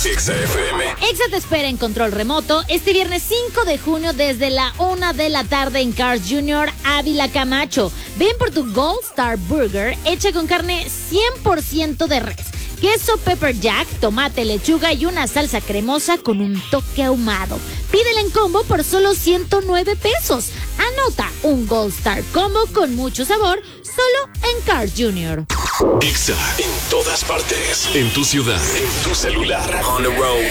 Exa FM. Exa te espera en control remoto este viernes 5 de junio desde la 1 de la tarde en Cars Jr. Ávila Camacho. Ven por tu Gold Star Burger hecha con carne 100% de res, queso pepper jack, tomate, lechuga y una salsa cremosa con un toque ahumado. Pídela en combo por solo 109 pesos. Anota un Gold Star Combo con mucho sabor solo en Cars Jr. Exa en todas partes. En tu ciudad, en tu celular. On the road.